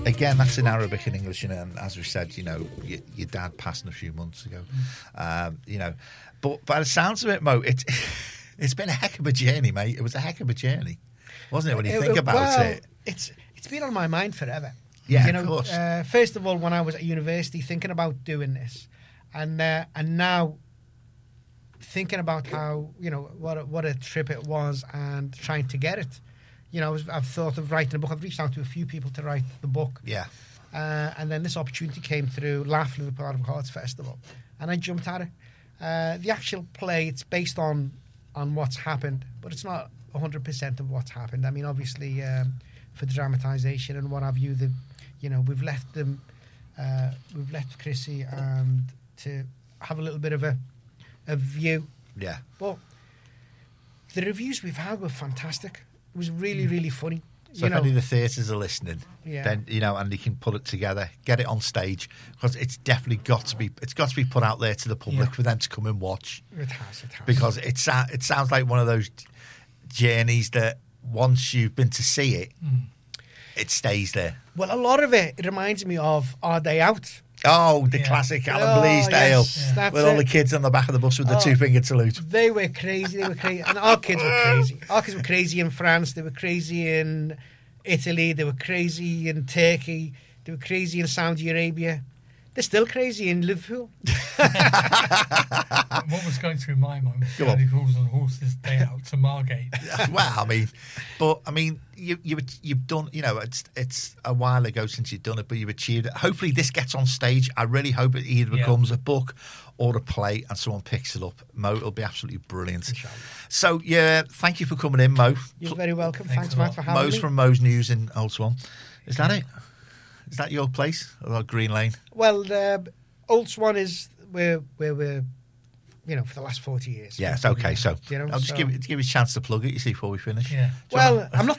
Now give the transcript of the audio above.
Again, that's in Arabic and English, and as we said, your dad passed a few months ago. But by the sounds of it, Mo, it's been a heck of a journey, mate. It was a heck of a journey, wasn't it? When you think about it, it's been on my mind forever. Yeah, of course. First of all, when I was at university, thinking about doing this, and now thinking about how what a trip it was, and trying to get it. I've thought of writing a book. I've reached out to a few people to write the book. Yeah. And then this opportunity came through Laugh Liverpool Arts Festival, and I jumped at it. The actual play, it's based on what's happened, but it's not 100% of what's happened. I mean, obviously, for the dramatisation and what have you, we've left Chrissy and to have a little bit of a view. Yeah. But the reviews we've had were fantastic. It was really, really funny. So if any of the theatres are listening, yeah. then and they can put it together, get it on stage, because it's definitely got to be put out there to the public for them to come and watch. It has. Because it sounds like one of those journeys that once you've been to see it, it stays there. Well, a lot of it reminds me of Are They Out? Oh, the classic Alan Bleasdale, yes, with all the kids on the back of the bus with the two-fingered salute. They were crazy. And our kids were crazy. Our kids were crazy in France. They were crazy in Italy. They were crazy in Turkey. They were crazy in Saudi Arabia. They're still crazy in Liverpool. What was going through my mind was Gurney Fools and Horses Day Out to Margate. Well, you've done, it's a while ago since you've done it, but you've achieved it. Hopefully this gets on stage. I really hope it either becomes a book or a play and someone picks it up. Mo, it'll be absolutely brilliant. Inshallah. So, thank you for coming in, Mo. You're very welcome. Thanks Matt, for having me. Mo's from Mo's News in Old Swan. Is that it? Is that your place? Or Green Lane? Well, Old Swan is where we're, for the last 40 years. Yes, okay. So I'll just give you a chance to plug it, you see, before we finish. Yeah. Well, I'm not